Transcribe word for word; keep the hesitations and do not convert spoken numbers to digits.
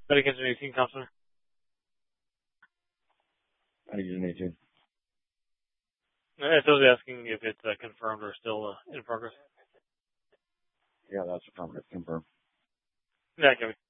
Bet against an eighteen, Counselor. I need an eighteen. I was asking if it's uh, confirmed or still uh, in progress. Yeah, that's affirmative. Confirm. Yeah, Kevin.